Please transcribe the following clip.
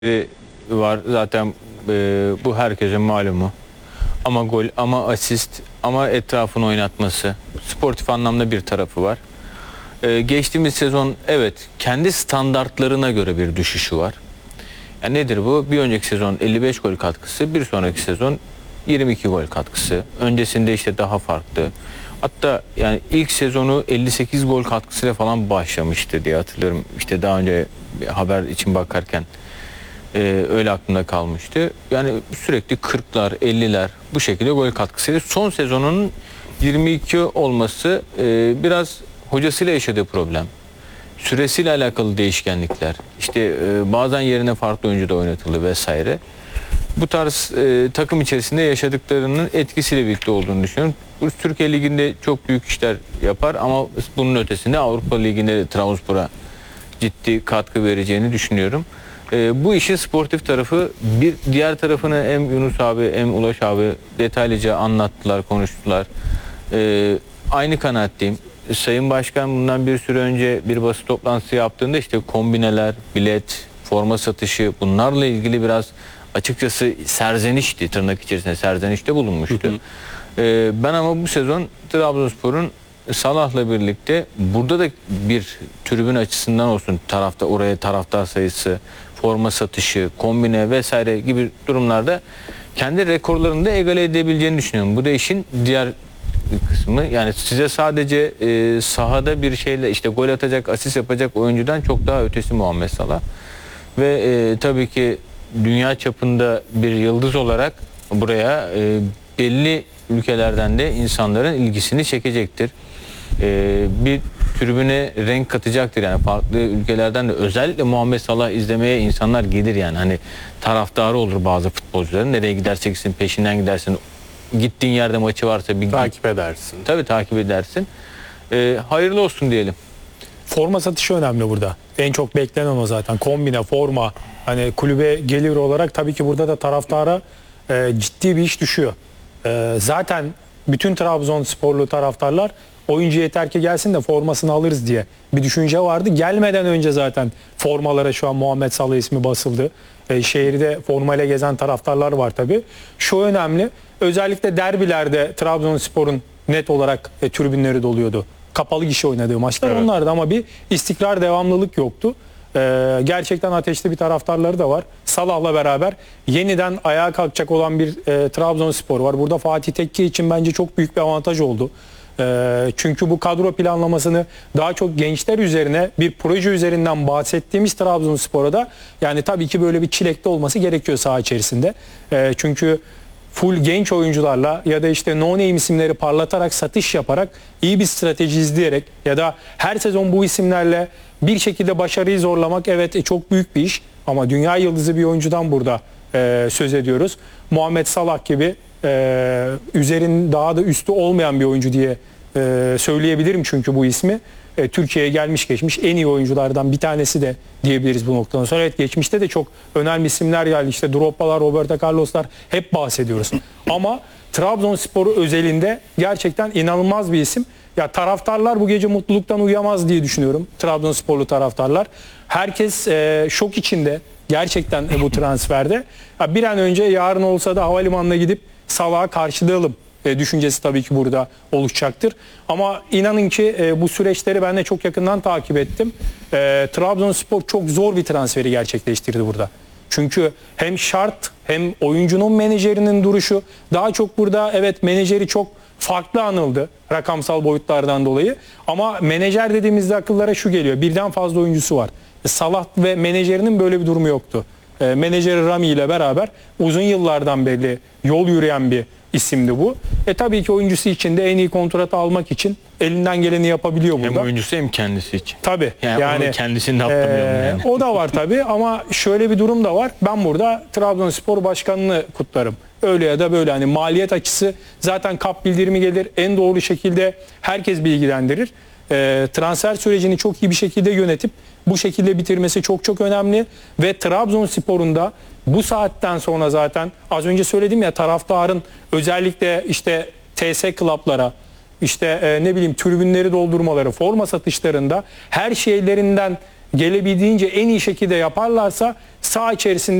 var zaten, bu herkesin malumu. Ama gol, ama asist, ama etrafını oynatması. Sportif anlamda bir tarafı var. Geçtiğimiz sezon evet kendi standartlarına göre bir düşüşü var. Yani nedir bu? Bir önceki sezon 55 gol katkısı, bir sonraki sezon 22 gol katkısı. Öncesinde işte daha farklı. Hatta yani ilk sezonu 58 gol katkısıyla falan başlamıştı diye hatırlıyorum. İşte daha önce bir haber için bakarken öyle aklımda kalmıştı. Yani sürekli 40'lar, 50'ler bu şekilde gol katkısıyla. Son sezonun 22 olması biraz hocasıyla yaşadığı problem. Süresiyle alakalı değişkenlikler. İşte bazen yerine farklı oyuncu da oynatıldı vesaire. Bu tarz takım içerisinde yaşadıklarının etkisiyle birlikte olduğunu düşünüyorum. Türkiye Ligi'nde çok büyük işler yapar ama bunun ötesinde Avrupa Ligi'nde de Trabzonspor'a ciddi katkı vereceğini düşünüyorum. Bu işin sportif tarafı, bir diğer tarafını hem Yunus abi hem Ulaş abi detaylıca anlattılar, konuştular. Aynı kanaatteyim. Sayın Başkan bundan bir süre önce bir basın toplantısı yaptığında işte kombineler, bilet, forma satışı bunlarla ilgili biraz açıkçası serzenişti, tırnak içerisinde serzenişte bulunmuştu. Ben ama bu sezon Trabzonspor'un Salah'la birlikte burada da bir tribün açısından olsun, oraya taraftar sayısı, forma satışı, kombine vesaire gibi durumlarda kendi rekorlarını da egale edebileceğini düşünüyorum. Bu da işin diğer kısmı. Yani size sadece sahada bir şeyle işte gol atacak, asist yapacak oyuncudan çok daha ötesi Muhammed Salah. Ve tabii ki dünya çapında bir yıldız olarak buraya belli ülkelerden de insanların ilgisini çekecektir. Bir tribüne renk katacaktır, yani farklı ülkelerden de özellikle Muhammed Salah izlemeye insanlar gelir, yani hani taraftarı olur bazı futbolcuların. Nereye giderse gitsin peşinden gidersin. Gittiğin yerde maçı varsa bir takip edersin. Tabii takip edersin. Hayırlı olsun diyelim. Forma satışı önemli burada. En çok beklenen o zaten. Kombine, forma. Hani kulübe gelir olarak tabii ki burada da taraftara ciddi bir iş düşüyor. Zaten bütün Trabzonsporlu taraftarlar oyuncu yeter ki gelsin de formasını alırız diye bir düşünce vardı. Gelmeden önce zaten formalara şu an Muhammed Salah ismi basıldı. Şehirde formayla gezen taraftarlar var tabii. Şu önemli. Özellikle derbilerde Trabzonspor'un net olarak tribünleri doluyordu. Kapalı gişe oynadığı maçlar, evet, onlardı ama bir istikrar, devamlılık yoktu. Gerçekten ateşli bir taraftarları da var. Salah'la beraber yeniden ayağa kalkacak olan bir Trabzonspor var. Burada Fatih Tekke için bence çok büyük bir avantaj oldu. Çünkü bu kadro planlamasını daha çok gençler üzerine bir proje üzerinden bahsettiğimiz Trabzonspor'a da yani tabii ki böyle bir çilekli olması gerekiyor saha içerisinde. Çünkü full genç oyuncularla ya da işte no name isimleri parlatarak, satış yaparak, iyi bir strateji izleyerek ya da her sezon bu isimlerle bir şekilde başarıyı zorlamak, evet, çok büyük bir iş. Ama dünya yıldızı bir oyuncudan burada söz ediyoruz. Muhammed Salah gibi üzerin daha da üstü olmayan bir oyuncu diye söyleyebilirim çünkü bu ismi. Türkiye'ye gelmiş geçmiş en iyi oyunculardan bir tanesi de diyebiliriz bu noktadan sonra. Evet, geçmişte de çok önemli isimler geldi. İşte Drogba'lar, Roberto Carlos'lar hep bahsediyoruz. Ama Trabzonspor özelinde gerçekten inanılmaz bir isim. Ya taraftarlar bu gece mutluluktan uyuyamaz diye düşünüyorum. Trabzonsporlu taraftarlar. Herkes şok içinde gerçekten bu transferde. Ya bir an önce, yarın olsa da havalimanına gidip Salah'ı karşılayalım düşüncesi tabii ki burada oluşacaktır. Ama inanın ki bu süreçleri ben de çok yakından takip ettim. Trabzonspor çok zor bir transferi gerçekleştirdi burada. Çünkü hem şart hem oyuncunun menajerinin duruşu, daha çok burada evet menajeri çok farklı anıldı rakamsal boyutlardan dolayı. Ama menajer dediğimizde akıllara şu geliyor: birden fazla oyuncusu var. Salah ve menajerinin böyle bir durumu yoktu. Menajeri Rami ile beraber uzun yıllardan beri yol yürüyen bir isimdi bu. Tabii ki oyuncusu için de en iyi kontratı almak için elinden geleni yapabiliyor burada. Hem oyuncusu hem kendisi için. Tabii. Yani kendisini de atlamıyorum yani. O da var tabii ama şöyle bir durum da var. Ben burada Trabzonspor Başkanı'nı kutlarım. Öyle ya da böyle, hani maliyet açısı zaten kap bildirimi gelir. En doğru şekilde herkes bilgilendirir. Transfer sürecini çok iyi bir şekilde yönetip bu şekilde bitirmesi çok çok önemli. Ve Trabzonspor'un da bu saatten sonra zaten az önce söyledim ya, taraftarın özellikle işte TS klaplara, işte ne bileyim tribünleri doldurmaları, forma satışlarında her şeylerinden gelebildiğince en iyi şekilde yaparlarsa saha içerisinde